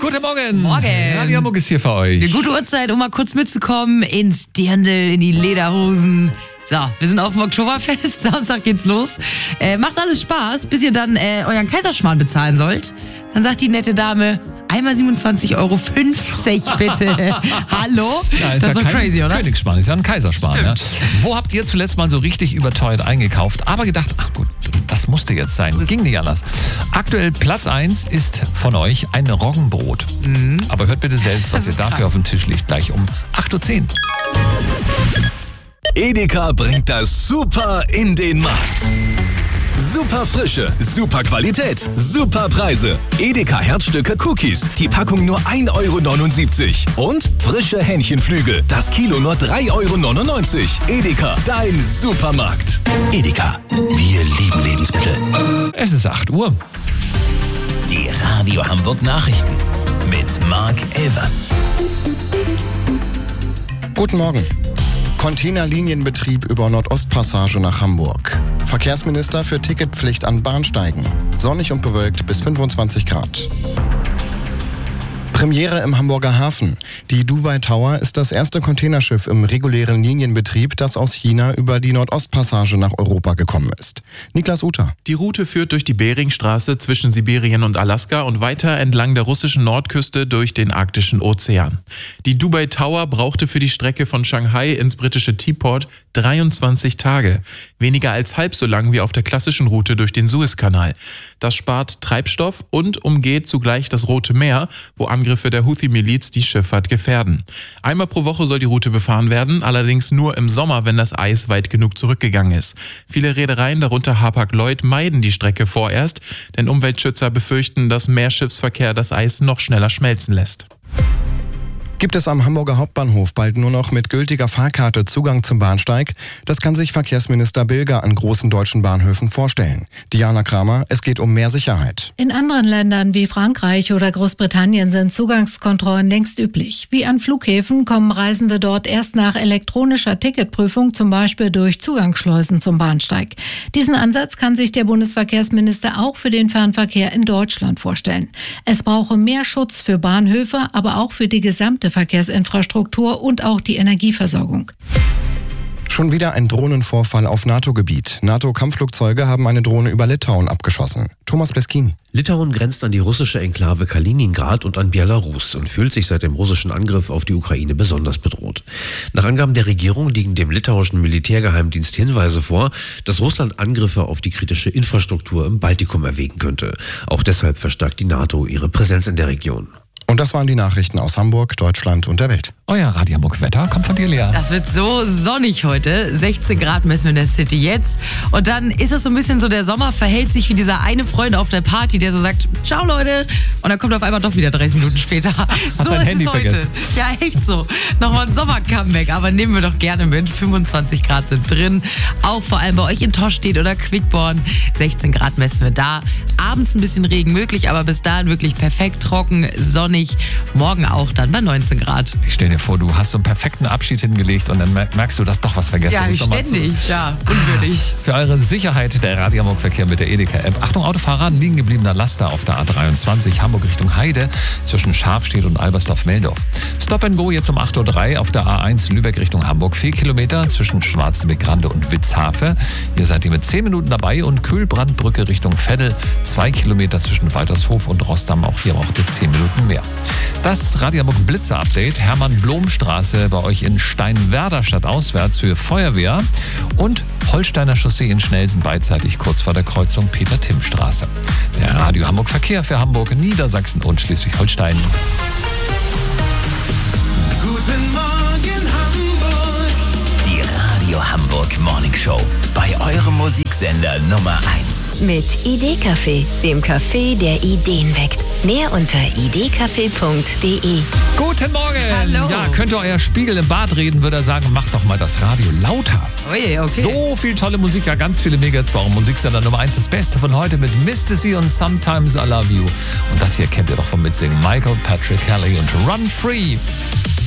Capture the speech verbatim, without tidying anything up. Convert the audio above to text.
Guten Morgen. Morgen. Radio Hamburg ist hier für euch. Eine gute Uhrzeit, um mal kurz mitzukommen ins Dirndl, in die Lederhosen. So, wir sind auf dem Oktoberfest. Samstag geht's los. Äh, macht alles Spaß, bis ihr dann äh, euren Kaiserschmarrn bezahlen sollt. Dann sagt die nette Dame, einmal siebenundzwanzig Euro fünfzig bitte. Hallo? Ja, ist das ist ja doch kein crazy, oder? Königsschmarrn, ist ja ein Kaiserschmarrn. Ja. Wo habt ihr zuletzt mal so richtig überteuert eingekauft, aber gedacht, ach gut, das musste jetzt sein. Ging nicht anders. Aktuell Platz eins ist von euch ein Roggenbrot. Mhm. Aber hört bitte selbst, was ihr dafür krank. auf dem Tisch liegt. Gleich um acht Uhr zehn. Edeka bringt das Super in den Markt. Super Frische, super Qualität, super Preise. Edeka Herzstücke Cookies, die Packung nur ein Euro neunundsiebzig. Und frische Hähnchenflügel, das Kilo nur drei Euro neunundneunzig. Edeka, dein Supermarkt. Edeka, wir lieben Lebensmittel. Es ist acht Uhr. Die Radio Hamburg Nachrichten mit Marc Elvers. Guten Morgen. Containerlinienbetrieb über Nordostpassage nach Hamburg. Verkehrsminister für Ticketpflicht an Bahnsteigen. Sonnig und bewölkt bis fünfundzwanzig Grad. Premiere im Hamburger Hafen. Die Dubai Tower ist das erste Containerschiff im regulären Linienbetrieb, das aus China über die Nordostpassage nach Europa gekommen ist. Niklas Uter. Die Route führt durch die Beringstraße zwischen Sibirien und Alaska und weiter entlang der russischen Nordküste durch den arktischen Ozean. Die Dubai Tower brauchte für die Strecke von Shanghai ins britische Teaport dreiundzwanzig Tage. Weniger als halb so lang wie auf der klassischen Route durch den Suezkanal. Das spart Treibstoff und umgeht zugleich das Rote Meer, wo Angriffe der Houthi-Miliz die Schifffahrt gefährden. Einmal pro Woche soll die Route befahren werden, allerdings nur im Sommer, wenn das Eis weit genug zurückgegangen ist. Viele Reedereien, darunter Hapag-Lloyd, meiden die Strecke vorerst, denn Umweltschützer befürchten, dass mehr Schiffsverkehr das Eis noch schneller schmelzen lässt. Gibt es am Hamburger Hauptbahnhof bald nur noch mit gültiger Fahrkarte Zugang zum Bahnsteig? Das kann sich Verkehrsminister Bilger an großen deutschen Bahnhöfen vorstellen. Diana Kramer, es geht um mehr Sicherheit. In anderen Ländern wie Frankreich oder Großbritannien sind Zugangskontrollen längst üblich. Wie an Flughäfen kommen Reisende dort erst nach elektronischer Ticketprüfung, zum Beispiel durch Zugangsschleusen zum Bahnsteig. Diesen Ansatz kann sich der Bundesverkehrsminister auch für den Fernverkehr in Deutschland vorstellen. Es brauche mehr Schutz für Bahnhöfe, aber auch für die gesamte Verkehrsinfrastruktur und auch die Energieversorgung. Schon wieder ein Drohnenvorfall auf NATO-Gebiet. NATO-Kampfflugzeuge haben eine Drohne über Litauen abgeschossen. Thomas Bleskin. Litauen grenzt an die russische Enklave Kaliningrad und an Belarus und fühlt sich seit dem russischen Angriff auf die Ukraine besonders bedroht. Nach Angaben der Regierung liegen dem litauischen Militärgeheimdienst Hinweise vor, dass Russland Angriffe auf die kritische Infrastruktur im Baltikum erwägen könnte. Auch deshalb verstärkt die NATO ihre Präsenz in der Region. Und das waren die Nachrichten aus Hamburg, Deutschland und der Welt. Euer Radio Hamburg Wetter kommt von dir, Lea. Das wird so sonnig heute. sechzehn Grad messen wir in der City jetzt. Und dann ist es so ein bisschen so, der Sommer verhält sich wie dieser eine Freund auf der Party, der so sagt, ciao Leute. Und dann kommt er auf einmal doch wieder dreißig Minuten später. Hat so sein ist Handy es heute. vergessen. Ja, echt so. Nochmal ein Sommer-Comeback. Aber nehmen wir doch gerne mit. fünfundzwanzig Grad sind drin. Auch vor allem bei euch in Toschstedt oder Quickborn. sechzehn Grad messen wir da. Abends ein bisschen Regen möglich, aber bis dahin wirklich perfekt trocken, sonnig. Morgen auch dann bei neunzehn Grad. Ich stell dir vor, du hast so einen perfekten Abschied hingelegt und dann merkst du, dass doch was vergessen Ja, ist. ständig. Ja, unwürdig. Für eure Sicherheit der Radio Hamburg Verkehr mit der Edeka-App. Achtung, Autofahrer, liegen gebliebener Laster auf der A dreiundzwanzig Hamburg Richtung Heide zwischen Schafstedt und Albersdorf-Meldorf. Stop and Go jetzt um acht Uhr drei auf der A eins Lübeck Richtung Hamburg. vier Kilometer zwischen Schwarzenbeck-Grande und Witzhafe. Ihr seid hier mit zehn Minuten dabei und Kühlbrandbrücke Richtung Veddel. zwei Kilometer zwischen Waltershof und Rossdamm. Auch hier braucht ihr zehn Minuten mehr. Das Radio Hamburg Blitzer-Update. Hermann-Blom-Straße bei euch in Steinwerder stadtauswärts für Feuerwehr und Holsteiner Chaussee in Schnelsen beidseitig kurz vor der Kreuzung Peter-Timm-Straße. Der Radio Hamburg Verkehr für Hamburg, Niedersachsen und Schleswig-Holstein. Guten Morgen Hamburg. Die Radio Hamburg Morning Show. Bei eurem Musiksender Nummer eins. Mit Idee-Café, dem Café, der Ideen weckt. Mehr unter idee-café punkt de. Guten Morgen! Hallo. Ja, könnt ihr euer Spiegel im Bad reden, würde er sagen, macht doch mal das Radio lauter. Ui, okay. So viel tolle Musik, ja, ganz viele Megahits bei eurem Musiksender Nummer eins. Das Beste von heute mit Misty und Sometimes I Love You. Und das hier kennt ihr doch vom Mitsingen. Michael Patrick Kelly und Run Free.